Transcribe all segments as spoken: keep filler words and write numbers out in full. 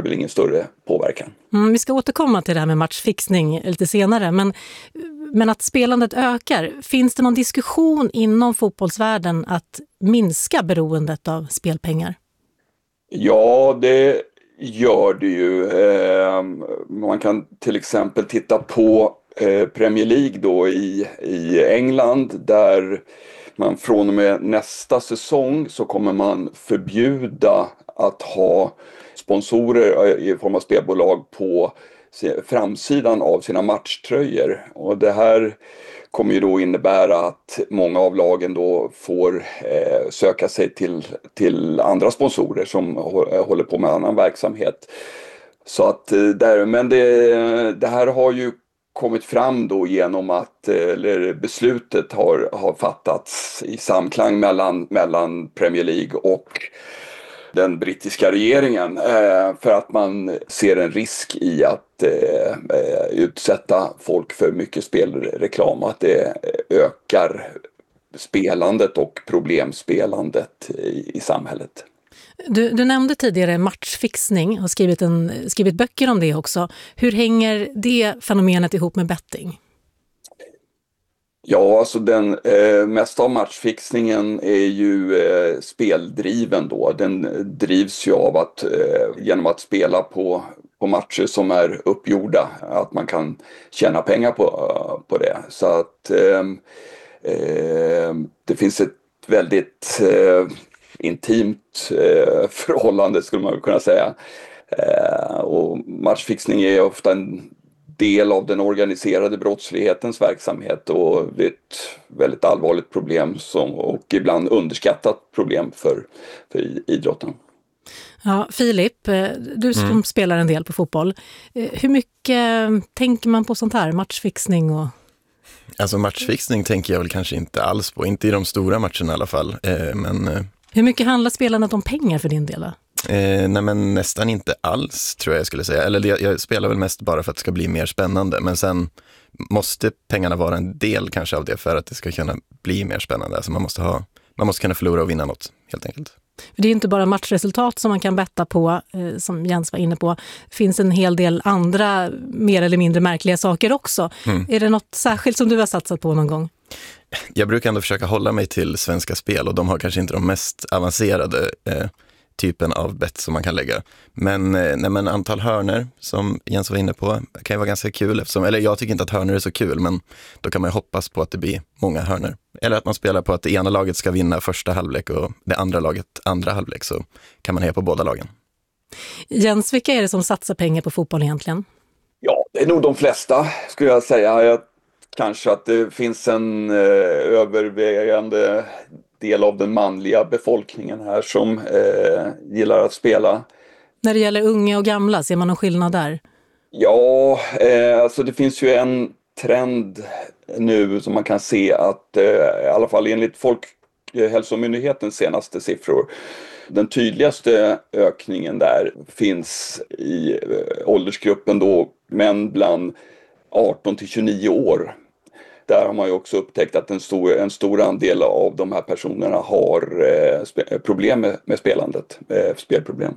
väl ingen större påverkan. Mm, vi ska återkomma till det här med matchfixning lite senare, men, men att spelandet ökar, finns det någon diskussion inom fotbollsvärlden att minska beroendet av spelpengar? Ja, det gör det ju. Eh, man kan till exempel titta på eh, Premier League då i, i England, där man från och med nästa säsong så kommer man förbjuda att ha sponsorer i form av spelbolag på framsidan av sina matchtröjor. Och det här kommer ju då innebära att många av lagen då får eh, söka sig till, till andra sponsorer som håller på med annan verksamhet. Så att där, men det, det här har ju kommit fram då genom att eller beslutet har, har fattats i samklang mellan, mellan Premier League och den brittiska regeringen eh, för att man ser en risk i att eh, utsätta folk för mycket spelreklam, att det ökar spelandet och problemspelandet i, i samhället. Du, du nämnde tidigare matchfixning och skrivit, en, skrivit böcker om det också. Hur hänger det fenomenet ihop med betting? Ja, alltså den eh, mesta av matchfixningen är ju eh, speldriven då. Den drivs ju av att eh, genom att spela på, på matcher som är uppgjorda, att man kan tjäna pengar på, uh, på det. Så att eh, eh, det finns ett väldigt eh, intimt eh, förhållande, skulle man kunna säga. Eh, och matchfixning är ofta en del av den organiserade brottslighetens verksamhet, och det är ett väldigt allvarligt problem som, och ibland underskattat problem för, för idrotten. Ja, Filip, du som mm. spelar en del på fotboll, hur mycket tänker man på sånt här, matchfixning och... Alltså matchfixning tänker jag väl kanske inte alls på, inte i de stora matcherna i alla fall, men... Hur mycket handlar spelandet om pengar för din del? Eh, nej men nästan inte alls, tror jag jag skulle säga. Eller jag, jag spelar väl mest bara för att det ska bli mer spännande. Men sen måste pengarna vara en del kanske av det för att det ska kunna bli mer spännande. Alltså man måste ha, man måste kunna förlora och vinna något, helt enkelt. Det är inte bara matchresultat som man kan betta på, eh, som Jens var inne på. Det finns en hel del andra mer eller mindre märkliga saker också. Mm. Är det något särskilt som du har satsat på någon gång? Jag brukar ändå försöka hålla mig till Svenska Spel, och de har kanske inte de mest avancerade eh, typen av bett som man kan lägga. Men, nej, men antal hörner som Jens var inne på kan ju vara ganska kul. Eftersom, eller jag tycker inte att hörner är så kul, men då kan man ju hoppas på att det blir många hörner. Eller att man spelar på att det ena laget ska vinna första halvlek och det andra laget andra halvlek, så kan man heja på båda lagen. Jens, vilka är det som satsar pengar på fotboll egentligen? Ja, det är nog de flesta, skulle jag säga. Jag, kanske att det finns en eh, övervägande del av den manliga befolkningen här som eh, gillar att spela. När det gäller unga och gamla, ser man någon skillnad där? Ja, eh, alltså det finns ju en trend nu som man kan se att, eh, i alla fall enligt Folkhälsomyndighetens senaste siffror, den tydligaste ökningen där finns i eh, åldersgruppen då män bland arton till tjugonio år. Där har man ju också upptäckt att en stor, en stor andel av de här personerna har eh, spe, problem med, med spelandet, eh, spelproblem.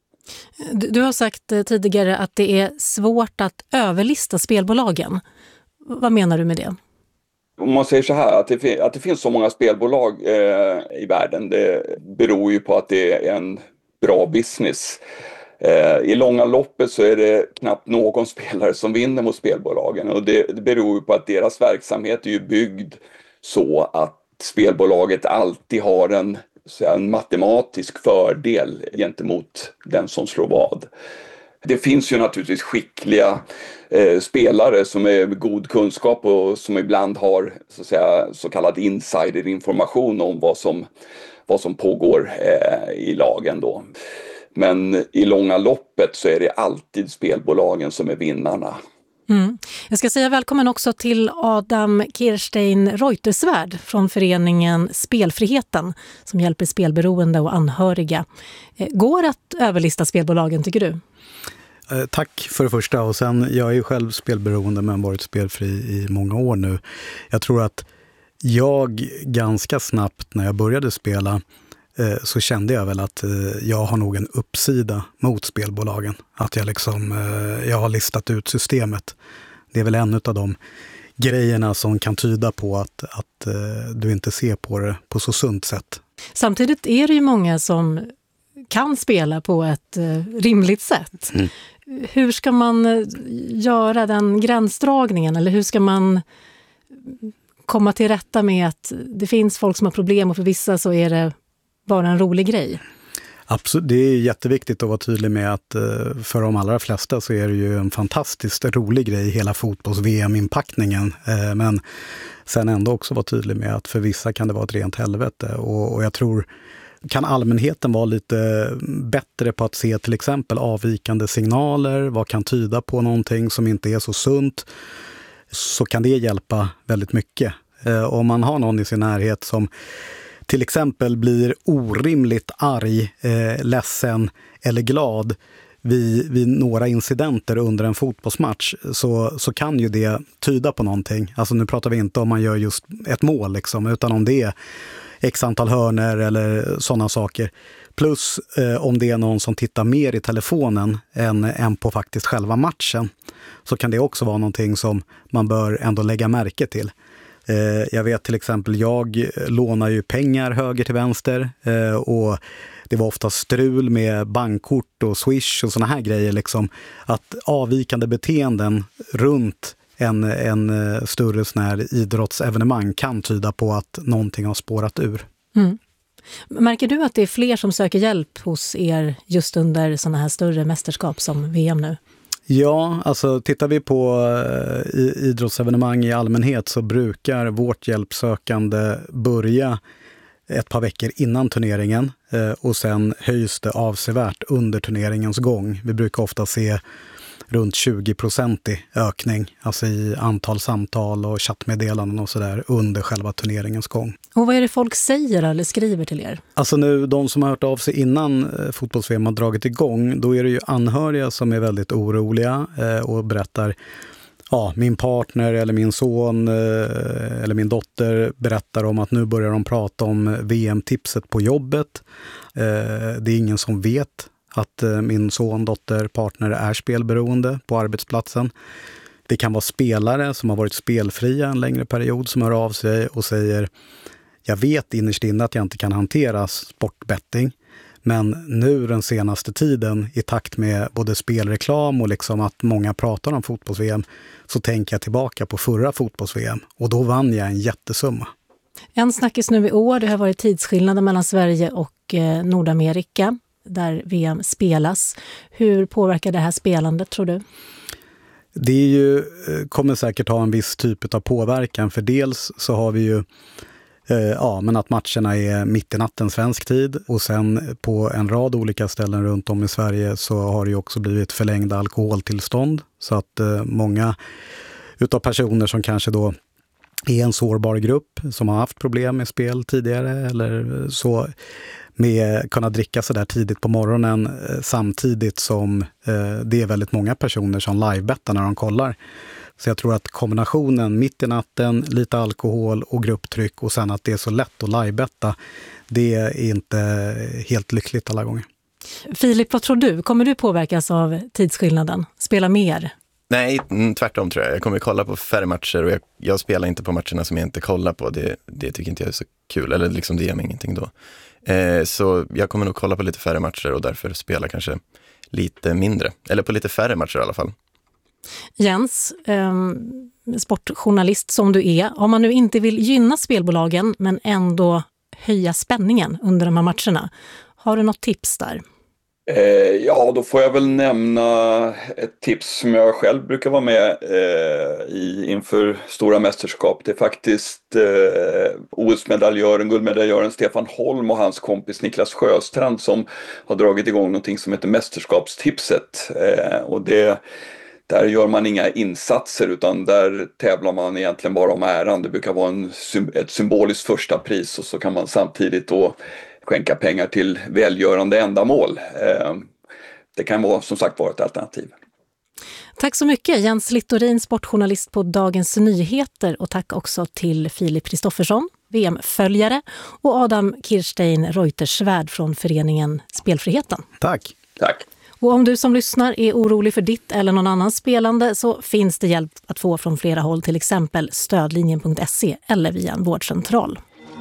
Du, du har sagt eh, tidigare att det är svårt att överlista spelbolagen. Vad menar du med det? Om man säger så här, att det, att det finns så många spelbolag eh, i världen, det beror ju på att det är en bra business. I långa loppet så är det knappt någon spelare som vinner mot spelbolagen, och det, det beror ju på att deras verksamhet är ju byggd så att spelbolaget alltid har en, så en matematisk fördel gentemot den som slår vad. Det finns ju naturligtvis skickliga eh, spelare som är med god kunskap och som ibland har så, att säga, så kallad insiderinformation om vad som, vad som pågår eh, i lagen då. Men i långa loppet så är det alltid spelbolagen som är vinnarna. Mm. Jag ska säga välkommen också till Adam Kirstein Reuterswärd från föreningen Spelfriheten som hjälper spelberoende och anhöriga. Går det att överlista spelbolagen, tycker du? Eh, tack för det första. Och sen, jag är ju själv spelberoende men varit spelfri i många år nu. Jag tror att jag ganska snabbt när jag började spela eh, så kände jag väl att eh, jag har nog en uppsida mot spelbolagen. Att jag liksom, eh, jag har listat ut systemet. Det är väl en av de grejerna som kan tyda på att, att eh, du inte ser på det på så sunt sätt. Samtidigt är det ju många som kan spela på ett eh, rimligt sätt. Mm. Hur ska man eh, göra den gränsdragningen? Eller hur ska man komma till rätta med att det finns folk som har problem och för vissa så är det bara en rolig grej? Absolut, det är jätteviktigt att vara tydlig med att för de allra flesta så är det ju en fantastiskt rolig grej hela fotbolls-V M-inpackningen. Men sen ändå också vara tydlig med att för vissa kan det vara ett rent helvete. Och, och jag tror, kan allmänheten vara lite bättre på att se till exempel avvikande signaler, vad kan tyda på någonting som inte är så sunt, så kan det hjälpa väldigt mycket. Om man har någon i sin närhet som till exempel blir orimligt arg, eh, ledsen eller glad vid, vid några incidenter under en fotbollsmatch, så, så kan ju det tyda på någonting. Alltså nu pratar vi inte om man gör just ett mål liksom, utan om det är x antal hörner eller sådana saker. Plus eh, om det är någon som tittar mer i telefonen än, än på faktiskt själva matchen, så kan det också vara någonting som man bör ändå lägga märke till. Jag vet till exempel, jag lånar ju pengar höger till vänster och det var ofta strul med bankkort och Swish och såna här grejer. Liksom. Att avvikande beteenden runt en, en större sån här idrottsevenemang kan tyda på att någonting har spårat ur. Mm. Märker du att det är fler som söker hjälp hos er just under såna här större mästerskap som V M nu? Ja, alltså tittar vi på uh, idrottsevenemang i allmänhet så brukar vårt hjälpsökande börja ett par veckor innan turneringen uh, och sen höjs det avsevärt under turneringens gång. Vi brukar ofta se runt tjugo procent i ökning, alltså i antal samtal och chattmeddelanden och sådär under själva turneringens gång. Och vad är det folk säger eller skriver till er? Alltså nu, de som har hört av sig innan fotbolls-V M har dragit igång, då är det ju anhöriga som är väldigt oroliga eh, och berättar, ja, min partner eller min son eh, eller min dotter berättar om att nu börjar de prata om V M-tipset på jobbet. Eh, det är ingen som vet att min son, dotter, partner är spelberoende på arbetsplatsen. Det kan vara spelare som har varit spelfria en längre period som hör av sig och säger, jag vet innerst inne att jag inte kan hantera sportbetting, men nu den senaste tiden i takt med både spelreklam och liksom att många pratar om fotbolls-V M, så tänker jag tillbaka på förra fotbolls-V M och då vann jag en jättesumma. En snackis nu i år, det har varit tidsskillnader mellan Sverige och eh, Nordamerika där V M spelas. Hur påverkar det här spelandet, tror du? Det är ju, kommer säkert ha en viss typ av påverkan, för dels så har vi ju eh, ja, men att matcherna är mitt i natten svensk tid, och sen på en rad olika ställen runt om i Sverige så har det ju också blivit förlängda alkoholtillstånd, så att eh, många utav personer som kanske då är en sårbar grupp som har haft problem med spel tidigare eller så, med kunna dricka så där tidigt på morgonen eh, samtidigt som eh, det är väldigt många personer som livebettar när de kollar. Så jag tror att kombinationen mitt i natten, lite alkohol och grupptryck och sen att det är så lätt att livebetta, det är inte helt lyckligt alla gånger. Filip, vad tror du? Kommer du påverkas av tidsskillnaden? Spela mer? Nej, tvärtom tror jag. Jag kommer kolla på färre matcher och jag, jag spelar inte på matcherna som jag inte kollar på. Det, det tycker inte jag är så kul, eller liksom det ger mig ingenting då. Eh, så jag kommer nog kolla på lite färre matcher och därför spela kanske lite mindre. Eller på lite färre matcher i alla fall. Jens, eh, sportjournalist som du är, om man nu inte vill gynna spelbolagen men ändå höja spänningen under de här matcherna, har du något tips där? Eh, ja, då får jag väl nämna ett tips som jag själv brukar vara med eh, i inför stora mästerskap. Det är faktiskt eh, O S-medaljören, guldmedaljören Stefan Holm och hans kompis Niklas Sjöstrand som har dragit igång någonting som heter mästerskapstipset. Eh, och det, där gör man inga insatser utan där tävlar man egentligen bara om äran. Det brukar vara en, ett symboliskt första pris och så kan man samtidigt då skänka pengar till välgörande ändamål. Det kan vara som sagt vara ett alternativ. Tack så mycket Jens Littorin, sportjournalist på Dagens Nyheter, och tack också till Filip Kristoffersson, V M-följare, och Adam Kirstein Reuterswärd från föreningen Spelfriheten. Tack. Tack. Och om du som lyssnar är orolig för ditt eller någon annans spelande så finns det hjälp att få från flera håll, till exempel stödlinjen punkt se eller via en vårdcentral.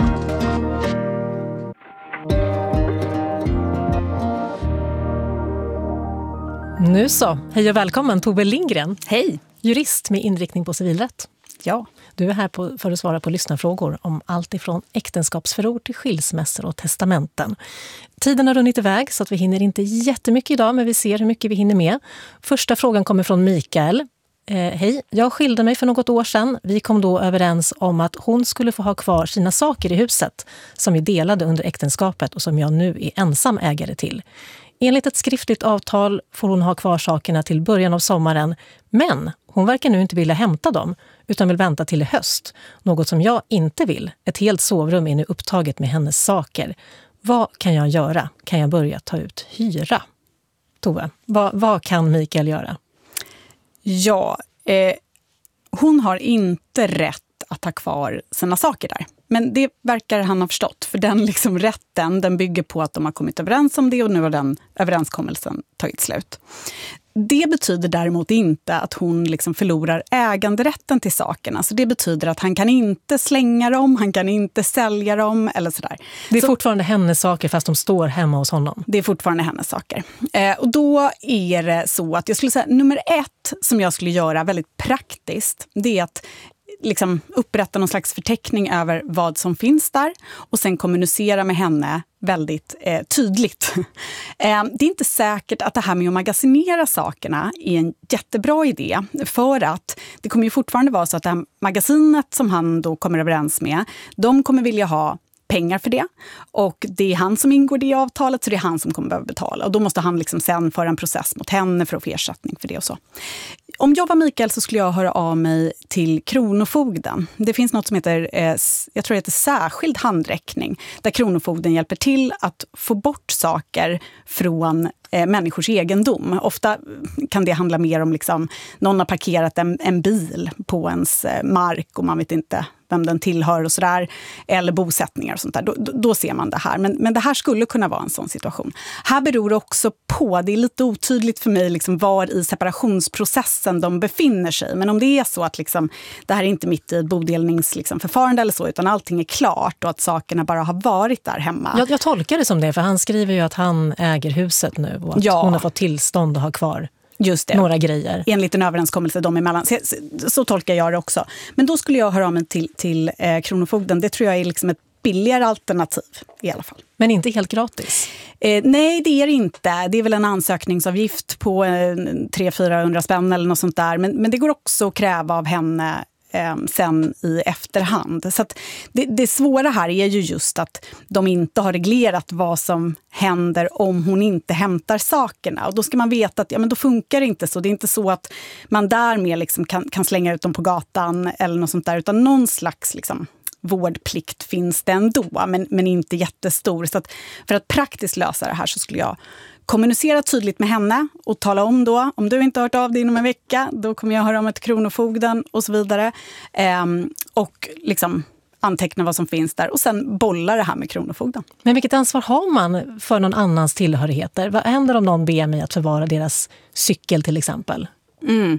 Nu så, hej och välkommen Tove Lindgren. Hej. Jurist med inriktning på civilrätt. Ja. Du är här på, för att svara på lyssnarfrågor om allt ifrån äktenskapsförord till skilsmässor och testamenten. Tiden har runnit iväg så att vi hinner inte jättemycket idag, men vi ser hur mycket vi hinner med. Första frågan kommer från Mikael. Eh, hej, jag skilde mig för något år sedan. Vi kom då överens om att hon skulle få ha kvar sina saker i huset som vi delade under äktenskapet och som jag nu är ensam ägare till. Enligt ett skriftligt avtal får hon ha kvar sakerna till början av sommaren, men hon verkar nu inte vilja hämta dem utan vill vänta till i höst. Något som jag inte vill. Ett helt sovrum är nu upptaget med hennes saker. Vad kan jag göra? Kan jag börja ta ut hyra? Tove, vad, vad kan Mikael göra? Ja, eh, hon har inte rätt att ha kvar sina saker där. Men det verkar han ha förstått, för den liksom rätten, den bygger på att de har kommit överens om det och nu har den överenskommelsen tagit slut. Det betyder däremot inte att hon liksom förlorar äganderätten till sakerna. Så det betyder att han kan inte slänga dem, han kan inte sälja dem eller sådär. Det är så, fortfarande hennes saker fast de står hemma hos honom. Det är fortfarande hennes saker. Eh, och då är det så att jag skulle säga nummer ett som jag skulle göra väldigt praktiskt, det är att liksom upprätta någon slags förteckning över vad som finns där och sen kommunicera med henne väldigt eh, tydligt. eh, det är inte säkert att det här med att magasinera sakerna är en jättebra idé, för att det kommer ju fortfarande vara så att det här magasinet som han då kommer överens med, de kommer vilja ha pengar för det, och det är han som ingår det i avtalet, så det är han som kommer behöva betala, och då måste han liksom sen föra en process mot henne för att få ersättning för det och så. Om jag var Mikael så skulle jag höra av mig till Kronofogden. Det finns något som heter, eh, jag tror det heter särskild handräckning, där Kronofogden hjälper till att få bort saker från eh, människors egendom. Ofta kan det handla mer om liksom, någon har parkerat en, en bil på ens eh, mark och man vet inte vem den tillhör och sådär, eller bosättningar och sånt där. Då, då, då ser man det här. Men, men det här skulle kunna vara en sån situation. Här beror det också på, det är lite otydligt för mig liksom var i separationsprocessen de befinner sig. Men om det är så att liksom, det här är inte mitt i ett bodelningsförfarande liksom, eller så, utan allting är klart och att sakerna bara har varit där hemma. Jag, jag tolkar det som det, för han skriver ju att han äger huset nu och att ja. hon har fått tillstånd att ha kvar Just det. några grejer. Enligt en överenskommelse dem emellan. Så, så, så tolkar jag det också. Men då skulle jag höra av mig till, till eh, Kronofogden. Det tror jag är liksom ett billigare alternativ i alla fall. Men inte helt gratis? Eh, nej, det är det inte. Det är väl en ansökningsavgift på eh, tre till fyrahundra spänn eller något sånt där. Men, men det går också att kräva av henne eh, sen i efterhand. Så att det, det svåra här är ju just att de inte har reglerat vad som händer om hon inte hämtar sakerna. Och då ska man veta att ja, men då funkar det inte så. Det är inte så att man därmed liksom kan, kan slänga ut dem på gatan eller något sånt där. Utan någon slags liksom, vårdplikt finns det ändå, men, men inte jättestor. Så att för att praktiskt lösa det här så skulle jag kommunicera tydligt med henne och tala om då, om du inte har hört av dig inom en vecka, då kommer jag höra om ett Kronofogden och så vidare. Ehm, och liksom anteckna vad som finns där och sen bolla det här med Kronofogden. Men vilket ansvar har man för någon annans tillhörigheter? Vad händer om någon ber mig att förvara deras cykel till exempel? Mm.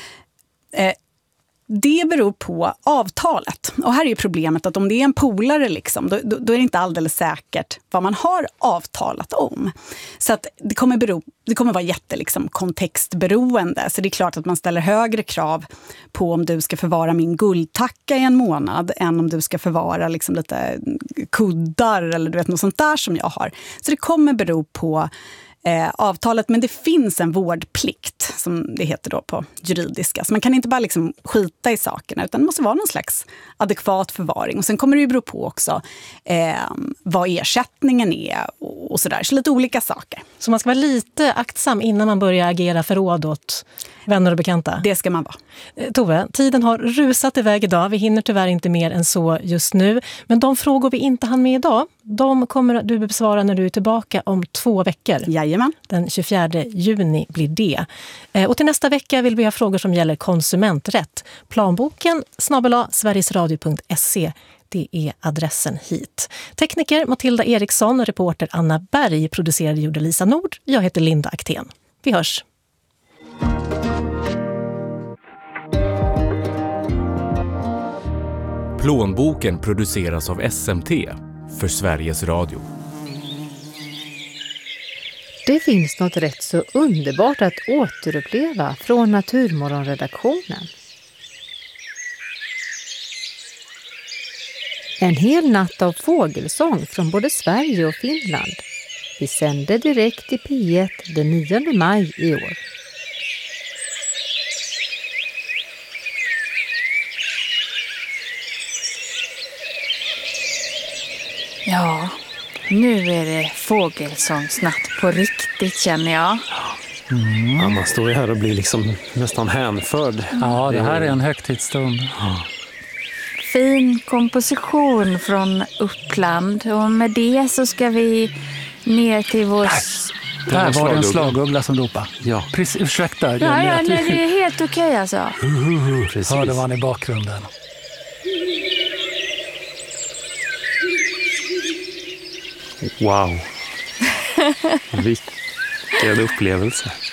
Eh, Det beror på avtalet. Och här är ju problemet att om det är en polare liksom, då, då, då är det inte alldeles säkert vad man har avtalat om. Så att det kommer, bero, det kommer vara jätte liksom, kontextberoende. Så det är klart att man ställer högre krav på om du ska förvara min guldtacka i en månad än om du ska förvara liksom, lite kuddar eller du vet, något sånt där som jag har. Så det kommer bero på Eh, avtalet, men det finns en vårdplikt som det heter då på juridiska. Så man kan inte bara liksom skita i sakerna utan det måste vara någon slags adekvat förvaring. Och sen kommer det ju bero på också eh, vad ersättningen är och, och sådär. Så lite olika saker. Så man ska vara lite aktsam innan man börjar agera förråd åt vänner och bekanta? Det ska man vara. Eh, Tove, tiden har rusat iväg idag. Vi hinner tyvärr inte mer än så just nu. Men de frågor vi inte hann med idag, de kommer du besvara när du är tillbaka om två veckor. Jajamän. Den tjugofjärde juni blir det. Och till nästa vecka vill vi ha frågor som gäller konsumenträtt. Planboken snabel-a sverigesradio punkt se. Det är adressen hit. Tekniker Matilda Eriksson, reporter Anna Berg, producerade gjorde Lisa Nord. Jag heter Linda Aktén. Vi hörs. Plånboken produceras av S M T för Sveriges Radio. Det finns något rätt så underbart att återuppleva från Naturmorgonredaktionen. En hel natt av fågelsång från både Sverige och Finland. Vi sände direkt i P ett den nionde maj i år. Ja, nu är det fågelsångsnatt på riktigt, känner jag. Mm. Ja, man står ju här och blir liksom nästan hänförd. Ja, det här är en högtidsstund. Ja. Fin komposition från Uppland. Och med det så ska vi ner till vår... Där, där var det en slaguggla som ropade. Ja. Precis, ursäkta. Ja, ja, nej, det är helt okej okay, alltså. Precis. Hörde man i bakgrunden. Wow. Vilken upplevelse.